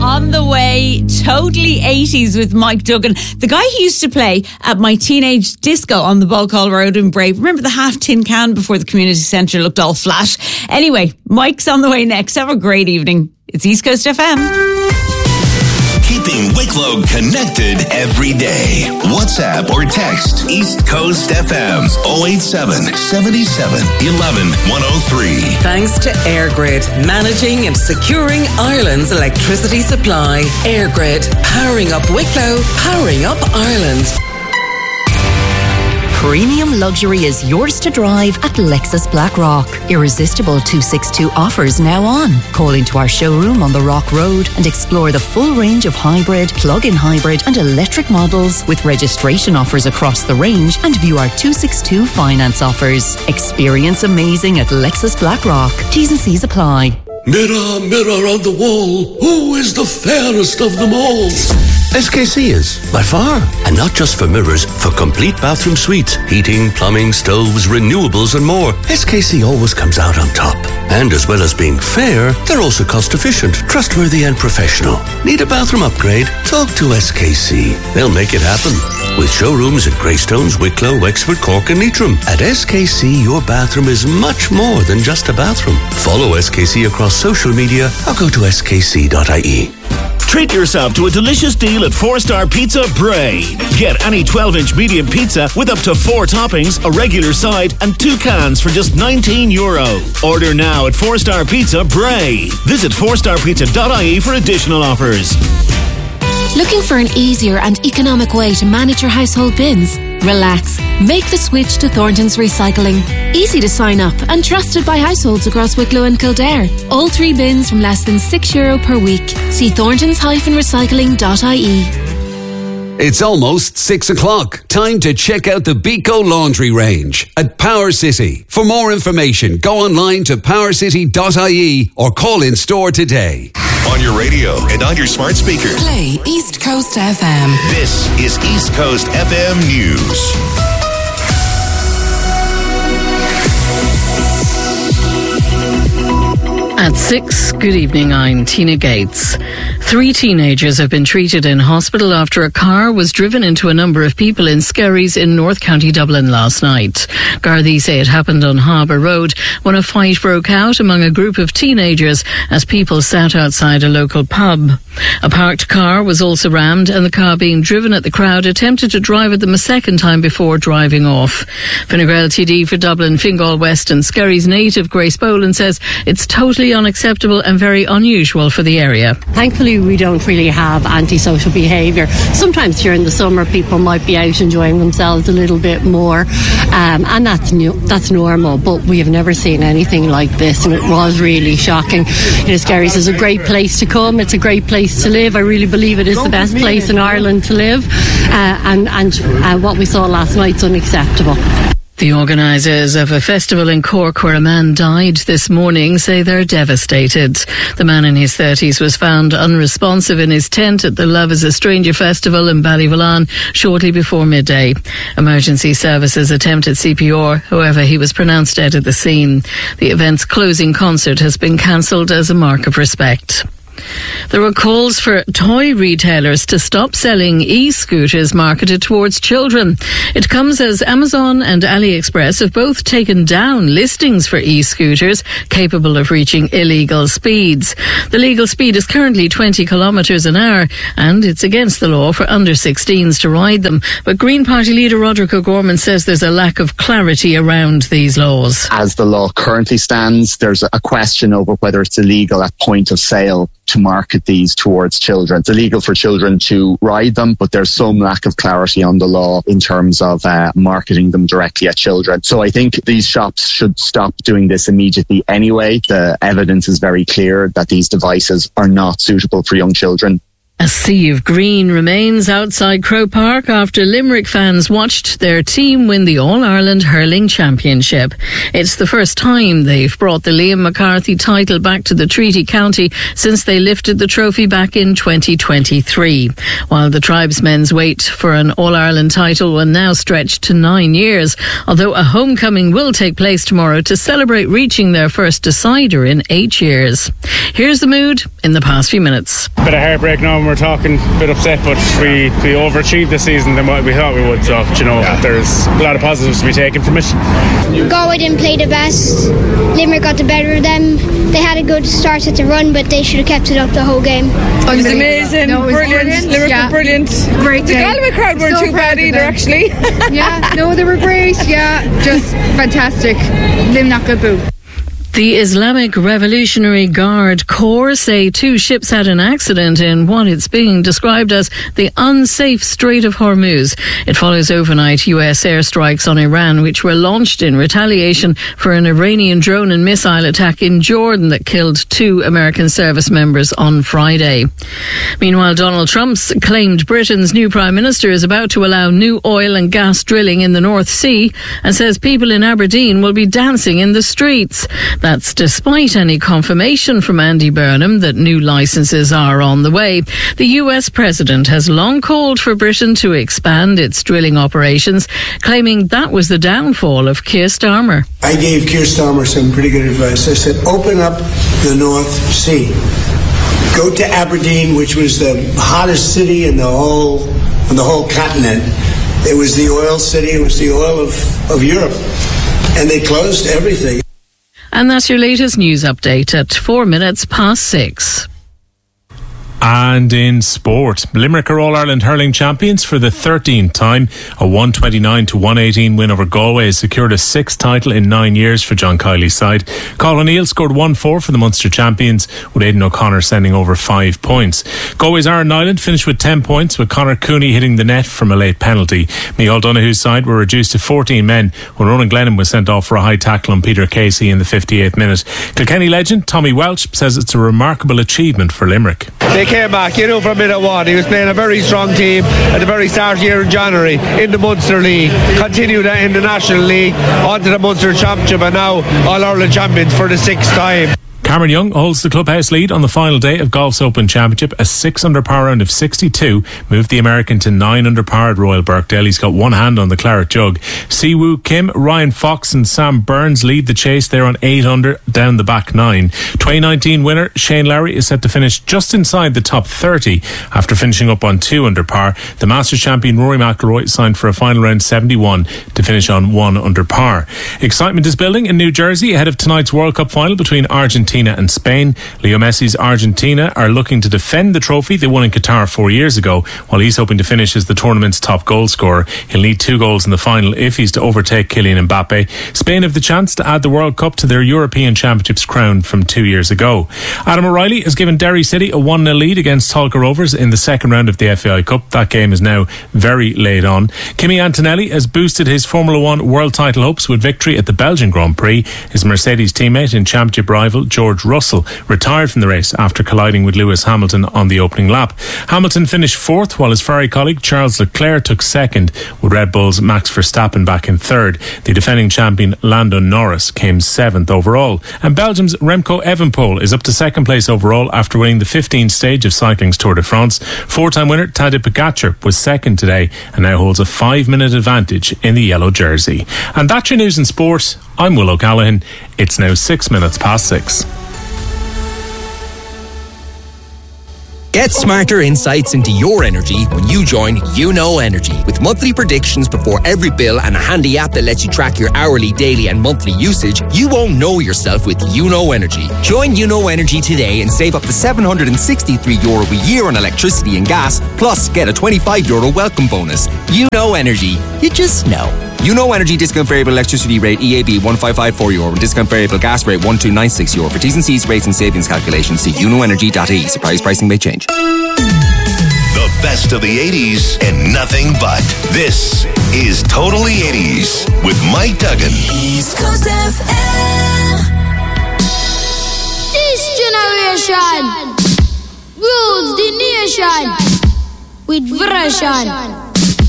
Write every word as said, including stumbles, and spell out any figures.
on the way. Totally eighties with Mike Duggan, the guy who used to play at my teenage disco on the Balcall Road in Brave. Remember the half tin can before the community centre looked all flat? Anyway, Mike's on the way next. Have a great evening. It's East Coast F M. Keeping Wicklow connected every day. WhatsApp or text East Coast F M oh eight seven, seven seven, one one, one oh three. Thanks to EirGrid, managing and securing Ireland's electricity supply. EirGrid, powering up Wicklow, powering up Ireland. Premium luxury is yours to drive at Lexus Blackrock. Irresistible two sixty-two offers now on. Call into our showroom on the Rock Road and explore the full range of hybrid, plug-in hybrid and electric models with registration offers across the range, and view our two sixty-two finance offers. Experience amazing at Lexus Blackrock. T's and C's apply. Mirror, mirror on the wall, who is the fairest of them all? S K C is, by far. And not just for mirrors, for complete bathroom suites, heating, plumbing, stoves, renewables and more. S K C always comes out on top. And as well as being fair, they're also cost efficient, trustworthy and professional. Need a bathroom upgrade? Talk to S K C. They'll make it happen. With showrooms at Greystones, Wicklow, Wexford, Cork and Leitrim. At S K C, your bathroom is much more than just a bathroom. Follow S K C across social media or go to s k c dot i e. Treat yourself to a delicious deal at four star Pizza Bray. Get any twelve inch medium pizza with up to four toppings, a regular side and two cans for just nineteen euro. Order now at four star Pizza Bray. Visit four star pizza dot i e for additional offers. Looking for an easier and economic way to manage your household bins? Relax. Make the switch to Thornton's Recycling. Easy to sign up and trusted by households across Wicklow and Kildare. All three bins from less than six euro per week. See thorntons dash recycling dot i e. It's almost six o'clock. Time to check out the Beco Laundry range at Power City. For more information, go online to power city dot i e or call in store today. On your radio and on your smart speaker. Play East Coast F M. This is East Coast F M News. At six, good evening, I'm Tina Gates. Three teenagers have been treated in hospital after a car was driven into a number of people in Skerries in North County Dublin last night. Gardaí say it happened on Harbour Road when a fight broke out among a group of teenagers as people sat outside a local pub. A parked car was also rammed, and the car being driven at the crowd attempted to drive at them a second time before driving off. Fine Gael T D for Dublin, Fingal West and Skerries native Grace Boland says it's totally unacceptable and very unusual for the area. Thankfully we don't really have antisocial behaviour. Sometimes during the summer people might be out enjoying themselves a little bit more, um, and that's new, that's normal, but we have never seen anything like this, and it was really shocking. You know, Skerries is a great place to come, it's a great place to live. I really believe it is the best place in Ireland to live, uh, and, and uh, what we saw last night's unacceptable. The organisers of a festival in Cork where a man died this morning say they're devastated. The man in his thirties was found unresponsive in his tent at the Love is a Stranger festival in Ballyvolane shortly before midday. Emergency services attempted C P R, however he was pronounced dead at the scene. The event's closing concert has been cancelled as a mark of respect. There were calls for toy retailers to stop selling e-scooters marketed towards children. It comes as Amazon and AliExpress have both taken down listings for e-scooters capable of reaching illegal speeds. The legal speed is currently twenty kilometres an hour, and it's against the law for under sixteens to ride them. But Green Party leader Roderick O'Gorman says there's a lack of clarity around these laws. As the law currently stands, there's a question over whether it's illegal at point of sale to market these towards children. It's illegal for children to ride them, but there's some lack of clarity on the law in terms of uh, marketing them directly at children. So I think these shops should stop doing this immediately anyway. The evidence is very clear that these devices are not suitable for young children. A sea of green remains outside Croke Park after Limerick fans watched their team win the All-Ireland Hurling Championship. It's the first time they've brought the Liam McCarthy title back to the Treaty County since they lifted the trophy back in twenty twenty-three. While the tribesmen's wait for an All-Ireland title will now stretch to nine years, although a homecoming will take place tomorrow to celebrate reaching their first decider in eight years. Here's the mood in the past few minutes. bit of heartbreak now when we're talking, a bit upset, but we, we overachieved this season than what we thought we would. So, you know, yeah. There's a lot of positives to be taken from it. Galway didn't play the best. Limerick got the better of them. They had a good start at the run, but they should have kept it up the whole game. It was amazing, no, it was brilliant. brilliant. Limerick yeah. were brilliant. Great. The Galway crowd weren't so too bad either, actually. Yeah, no, they were great. Yeah, just fantastic. Limerick a boo. The Islamic Revolutionary Guard Corps say two ships had an accident in what it's being described as the unsafe Strait of Hormuz. It follows overnight U S airstrikes on Iran, which were launched in retaliation for an Iranian drone and missile attack in Jordan that killed two American service members on Friday. Meanwhile, Donald Trump's claimed Britain's new Prime Minister is about to allow new oil and gas drilling in the North Sea and says people in Aberdeen will be dancing in the streets. That's despite any confirmation from Andy Burnham that new licences are on the way. The U S president has long called for Britain to expand its drilling operations, claiming that was the downfall of Keir Starmer. I gave Keir Starmer some pretty good advice. I said, open up the North Sea. Go to Aberdeen, which was the hottest city in the whole, on the whole continent. It was the oil city. It was the oil of, of Europe. And they closed everything. And that's your latest news update at four minutes past six. And in sport, Limerick are All-Ireland hurling champions for the thirteenth time. A one twenty-nine to one eighteen win over Galway has secured a sixth title in nine years for John Kiley's side. Colin O'Neill scored one four for the Munster champions, with Aidan O'Connor sending over five points. Galway's Aaron Nyland finished with ten points, with Conor Cooney hitting the net from a late penalty. Micheál Donoghue's side were reduced to fourteen men when Ronan Glennon was sent off for a high tackle on Peter Casey in the fifty-eighth minute. Kilkenny legend Tommy Welch says it's a remarkable achievement for Limerick. They came back, you know, from minute one. He was playing a very strong team at the very start here in January in the Munster League, continued in the National League, onto the Munster Championship, and now All-Ireland champions for the sixth time. Cameron Young holds the clubhouse lead on the final day of Golf's Open Championship. A six under par round of sixty-two moved the American to nine under par at Royal Birkdale. He's got one hand on the claret jug. Siwoo Kim, Ryan Fox and Sam Burns lead the chase. They're on eight under down the back nine. twenty nineteen winner Shane Lowry is set to finish just inside the top thirty after finishing up on two under par. The Masters champion Rory McIlroy signed for a final round seventy-one to finish on one under par. Excitement is building in New Jersey ahead of tonight's World Cup final between Argentina and Spain. Leo Messi's Argentina are looking to defend the trophy they won in Qatar four years ago, while he's hoping to finish as the tournament's top goal scorer. He'll need two goals in the final if he's to overtake Kylian Mbappe. Spain have the chance to add the World Cup to their European Championships crown from two years ago. Adam O'Reilly has given Derry City a one nil lead against Tolka Rovers in the second round of the F A I Cup. That game is now very late on. Kimi Antonelli has boosted his Formula One world title hopes with victory at the Belgian Grand Prix. His Mercedes teammate and championship rival George Russell retired from the race after colliding with Lewis Hamilton on the opening lap. Hamilton finished fourth, while his Ferrari colleague Charles Leclerc took second, with Red Bull's Max Verstappen back in third. The defending champion Lando Norris came seventh overall. And Belgium's Remco Evenepoel is up to second place overall after winning the fifteenth stage of cycling's Tour de France. Four-time winner Tadej Pogacar was second today and now holds a five-minute advantage in the yellow jersey. And that's your news in sport. I'm Will O'Callaghan. It's now six minutes past six. Get smarter insights into your energy when you join You Know Energy. With monthly predictions before every bill and a handy app that lets you track your hourly, daily and monthly usage, you won't know yourself with You Know Energy. Join You Know Energy today and save up to seven hundred sixty-three euro a year on electricity and gas, plus get a twenty-five euro welcome bonus. You Know Energy. You just know. You Know Energy discount variable electricity rate E A B one five five four euro and discount variable gas rate one two nine six euro. For T's and C's, rates and savings calculations, see you know energy dot I E. Surprise pricing may change. The best of the eighties and nothing but. This is Totally eighties with Mike Duggan. East Coast F M. This generation rules the nation with version.